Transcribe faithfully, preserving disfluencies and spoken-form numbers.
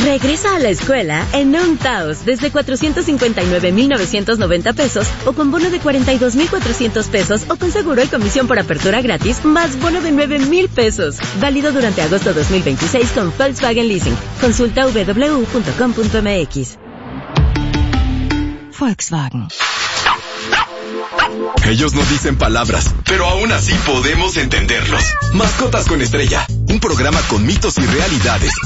Regresa a la escuela en un Taos desde cuatrocientos cincuenta y nueve mil novecientos noventa pesos o con bono de cuarenta y dos mil cuatrocientos pesos o con seguro y comisión por apertura gratis más bono de nueve mil pesos. Válido durante agosto dos mil veintiséis con Volkswagen Leasing. Consulta doble u doble u doble u punto com punto m x. Volkswagen. Ellos no dicen palabras, pero aún así podemos entenderlos. Mascotas con Estrella, un programa con mitos y realidades